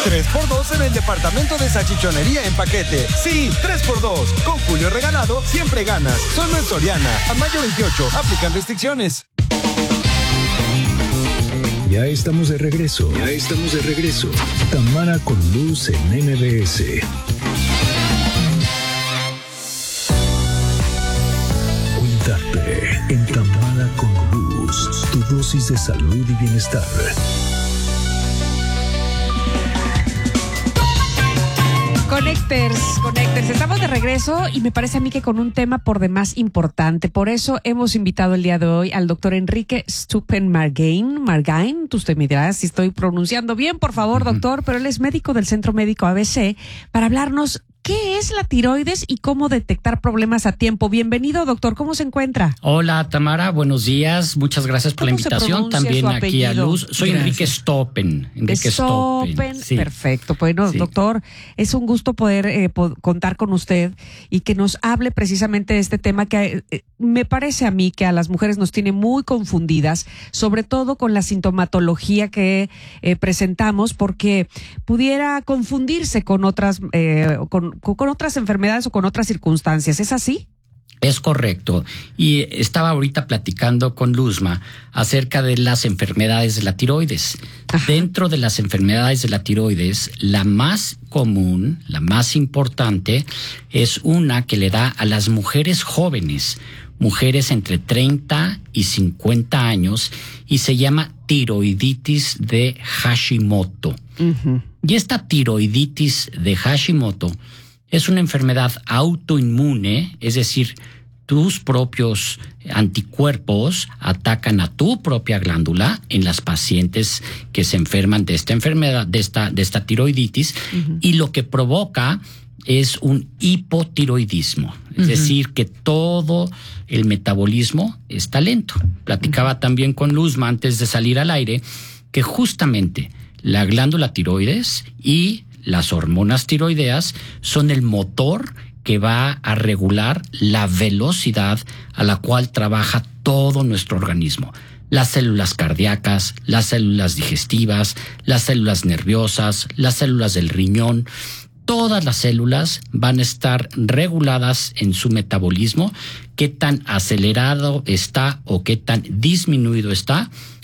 3x2 en el departamento de salchichonería en paquete. Sí, 3x2. Con Julio Regalado siempre ganas. Solo en Soriana. A mayo 28. Aplican restricciones. Ya estamos de regreso. Tamara con Luz en MBS. Cuídate en Tamara con Luz. Tu dosis de salud y bienestar. Connectors, estamos de regreso y me parece a mí que con un tema por demás importante. Por eso hemos invitado el día de hoy al doctor Enrique Stupen-Margain. Usted me dirá si estoy pronunciando bien, por favor, doctor, pero él es médico del Centro Médico ABC para hablarnos qué es la tiroides y cómo detectar problemas a tiempo. Bienvenido, doctor, ¿cómo se encuentra? Hola, Tamara, buenos días. Muchas gracias por la invitación. También aquí a Luz. Soy Enrique Stopen. Sí. Perfecto. Bueno, sí. Doctor, es un gusto poder contar con usted y que nos hable precisamente de este tema que me parece a mí que a las mujeres nos tiene muy confundidas, sobre todo con la sintomatología que presentamos, porque pudiera confundirse con otras con otras enfermedades o con otras circunstancias. ¿Es así? Es correcto. Y estaba ahorita platicando con Luzma acerca de las enfermedades de la tiroides. Ajá. Dentro de las enfermedades de la tiroides, la más común, la más importante, es una que le da a las mujeres jóvenes, mujeres entre 30 y 50 años, y se llama tiroiditis de Hashimoto. Uh-huh. Y esta tiroiditis de Hashimoto es una enfermedad autoinmune, es decir, tus propios anticuerpos atacan a tu propia glándula en las pacientes que se enferman de esta enfermedad, de esta tiroiditis, uh-huh. Y lo que provoca es un hipotiroidismo, es decir, que todo el metabolismo está lento. Platicaba también con Luzma antes de salir al aire que justamente la glándula tiroides y las hormonas tiroideas son el motor que va a regular la velocidad a la cual trabaja todo nuestro organismo. Las células cardíacas, las células digestivas, las células nerviosas, las células del riñón. Todas las células van a estar reguladas en su metabolismo, qué tan acelerado está o qué tan disminuido está,